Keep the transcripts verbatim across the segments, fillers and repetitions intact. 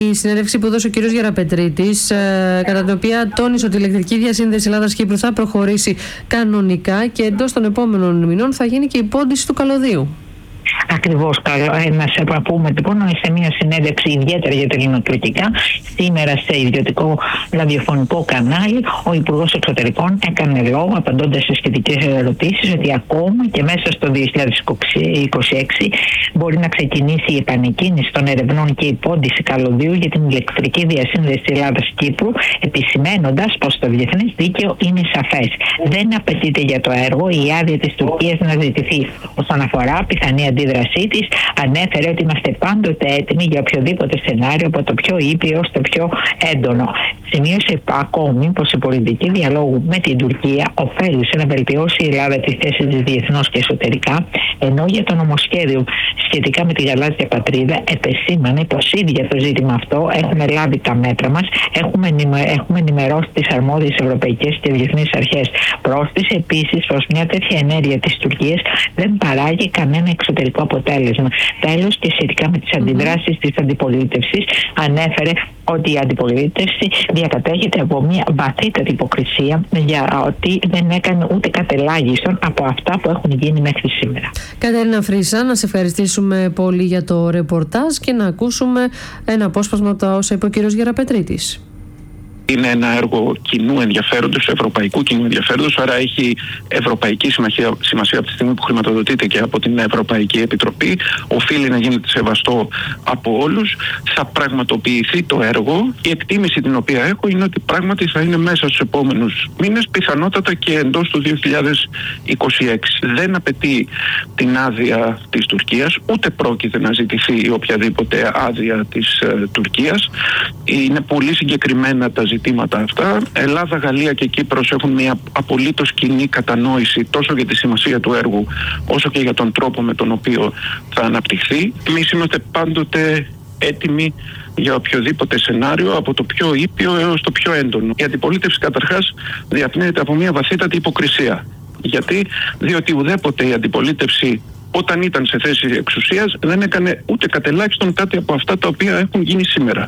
Η συνέντευξη που έδωσε ο κ. Γεραπετρίτης, ε, κατά την οποία τόνισε ότι η ηλεκτρική διασύνδεση Ελλάδας-Κύπρου θα προχωρήσει κανονικά και εντός των επόμενων μηνών θα γίνει και η πόντιση του καλωδίου. Ακριβώς, να σε πούμε λοιπόν σε μια συνέντευξη ιδιαίτερα για τα ελληνοτουρκικά σήμερα σε ιδιωτικό ραδιοφωνικό κανάλι, ο Υπουργός Εξωτερικών έκανε λόγο, απαντώντας σε σχετικές ερωτήσεις, ότι ακόμα και μέσα στο δύο χιλιάδες είκοσι έξι μπορεί να ξεκινήσει η επανεκκίνηση των ερευνών και η πόντιση καλωδίου για την ηλεκτρική διασύνδεση Ελλάδας-Κύπρου, επισημένοντας πως το διεθνές δίκαιο είναι σαφές. Δεν απαιτείται για το έργο η άδεια της Τουρκίας να ζητηθεί. Όσον αφορά πιθανή αντίδρασή της, ανέφερε ότι είμαστε πάντοτε έτοιμοι για οποιοδήποτε σενάριο, από το πιο ήπιο στο πιο έντονο. Σημείωσε ακόμη πως η πολιτική διαλόγου με την Τουρκία ωφέλησε να βελτιώσει η Ελλάδα τη θέση της διεθνώς και εσωτερικά, ενώ για το νομοσχέδιο σχετικά με τη γαλάζια πατρίδα επεσήμανε πως ήδη για το ζήτημα αυτό έχουμε λάβει τα μέτρα μας, έχουμε, έχουμε ενημερώσει τις αρμόδιες ευρωπαϊκές και διεθνείς αρχές. Πρόσθεσε επίσης πως μια τέτοια ενέργεια της Τουρκίας δεν παράγει κανένα εξωτερικό αποτέλεσμα. Τέλος, και σχετικά με τις αντιδράσεις της αντιπολίτευσης, ανέφερε ότι η αντιπολίτευση διακατέχεται από μια βαθύτατη υποκρισία, για ότι δεν έκανε ούτε κατελάχιστον από αυτά που έχουν γίνει μέχρι σήμερα. Κατερίνα Φρύσα, να σε ευχαριστήσουμε πολύ για το ρεπορτάζ και να ακούσουμε ένα απόσπασμα από τα όσα είπε ο κ. Γεραπετρίτης. Είναι ένα έργο κοινού ενδιαφέροντος, ευρωπαϊκού κοινού ενδιαφέροντος, άρα έχει ευρωπαϊκή σημασία, σημασία από τη στιγμή που χρηματοδοτείται και από την Ευρωπαϊκή Επιτροπή. Οφείλει να γίνεται σεβαστό από όλους. Θα πραγματοποιηθεί το έργο. Η εκτίμηση την οποία έχω είναι ότι πράγματι θα είναι μέσα στους επόμενους μήνες, πιθανότατα και εντός του δύο χιλιάδες είκοσι έξι. Δεν απαιτεί την άδεια της Τουρκίας, ούτε πρόκειται να ζητηθεί οποιαδήποτε άδεια της ε, Τουρκίας. Είναι πολύ συγκεκριμένα τα ζητήματα αυτά. Ελλάδα, Γαλλία και Κύπρος έχουν μια απολύτως κοινή κατανόηση τόσο για τη σημασία του έργου όσο και για τον τρόπο με τον οποίο θα αναπτυχθεί. Εμείς είμαστε πάντοτε έτοιμοι για οποιοδήποτε σενάριο, από το πιο ήπιο έως το πιο έντονο. Η αντιπολίτευση καταρχάς διαπνέεται από μια βαθύτατη υποκρισία. Γιατί? Διότι ουδέποτε η αντιπολίτευση όταν ήταν σε θέση εξουσίας δεν έκανε ούτε κατελάχιστον κάτι από αυτά τα οποία έχουν γίνει σήμερα.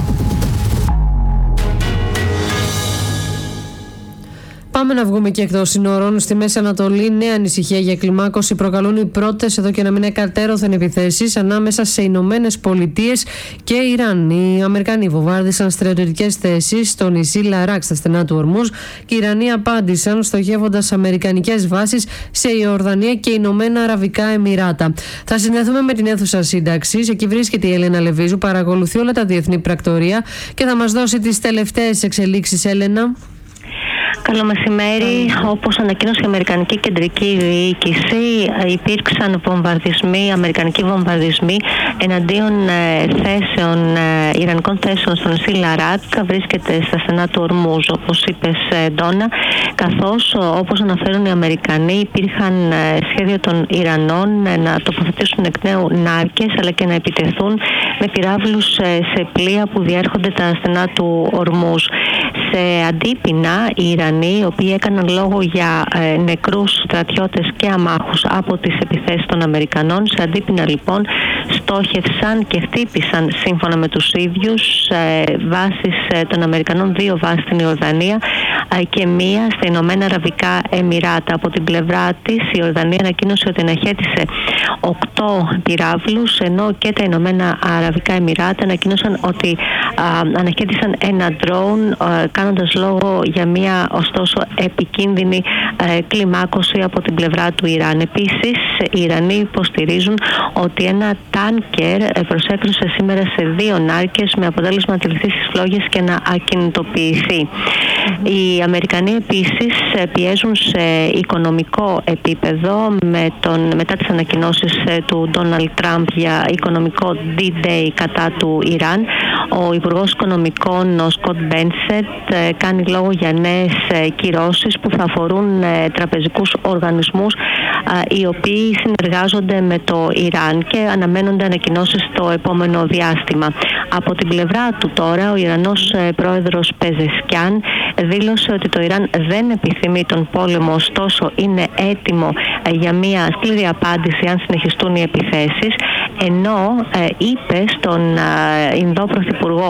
Πάμε να βγούμε και εκτός συνόρων. Στη Μέση Ανατολή, νέα ανησυχία για κλιμάκωση προκαλούν οι πρώτες εδώ και να μην εκατέρωθεν επιθέσεις ανάμεσα σε Ηνωμένες Πολιτείες και Ιράν. Οι Αμερικανοί βομβάρδισαν στρατιωτικές θέσεις στο νησί Λαράκ στα στενά του Ορμούζ και οι Ιρανοί απάντησαν στοχεύοντας αμερικανικές βάσεις σε Ιορδανία και Ηνωμένα Αραβικά Εμιράτα. Θα συνδεθούμε με την αίθουσα σύνταξης. Εκεί βρίσκεται η Έλενα Λεβίζου, παρακολουθεί όλα τα διεθνή πρακτορία και θα μας δώσει τις τελευταίες εξελίξεις. Έλενα. Καλό μεσημέρι. Όπως ανακοίνωσε η Αμερικανική Κεντρική Διοίκηση, υπήρξαν βομβαρδισμοί, αμερικανικοί βομβαρδισμοί εναντίον ε, θέσεων, ε, ιρανικών θέσεων στο νησί Λαράκ. Βρίσκεται στα στενά του Ορμούζ, όπως είπες, ε, Ντόνα. Καθώς, όπως αναφέρουν οι Αμερικανοί, υπήρχαν ε, σχέδια των Ιρανών ε, να τοποθετήσουν εκ νέου νάρκες, αλλά και να επιτεθούν με πυράβλους ε, σε πλοία που διέρχονται τα στενά του Ορμούζ. Σε αντίπεινα, οι Ιρανοί, οι οποίοι έκαναν λόγο για ε, νεκρούς στρατιώτες και αμάχους από τις επιθέσεις των Αμερικανών, σε αντίπεινα λοιπόν στόχευσαν και χτύπησαν σύμφωνα με τους ίδιους ε, βάσεις ε, των Αμερικανών, δύο βάσεις στην Ιορδανία ε, και μία στα Ηνωμένα Αραβικά Εμιράτα. Από την πλευρά της, η Ιορδανία ανακοίνωσε ότι αναχέτησε οκτώ πυράβλους, ενώ και τα Ηνωμένα Αραβικά Εμιράτα ανακοίνωσαν ότι ε, αναχέτησαν ένα ντρόουν, ε, κάνοντας λόγο για μία ωστόσο επικίνδυνη ε, κλιμάκωση από την πλευρά του Ιράν. Επίσης, οι Ιρανοί υποστηρίζουν ότι ένα τάνκερ προσέκρουσε σήμερα σε δύο νάρκες με αποτέλεσμα να τυλιχθεί στις φλόγες και να ακινητοποιηθεί. Οι Αμερικανοί επίσης πιέζουν σε οικονομικό επίπεδο με τον, μετά τις ανακοινώσεις του Ντόναλντ Τραμπ για οικονομικό ντι-Day κατά του Ιράν. Ο Υπουργός Οικονομικών, ο Σκοτ Μπένσετ, κάνει λόγο για νέες κυρώσεις που θα αφορούν τραπεζικούς οργανισμούς οι οποίοι συνεργάζονται με το Ιράν και αναμένονται ανακοινώσεις το επόμενο διάστημα. Από την πλευρά του τώρα, ο Ιρανός πρόεδρος Πεζεσκιάν δήλωσε ότι το Ιράν δεν επιθυμεί τον πόλεμο, ωστόσο είναι έτοιμο για μια σκληρή απάντηση αν συνεχιστούν οι επιθέσεις, ενώ ε, είπε στον ε, Ινδό Πρωθυπουργό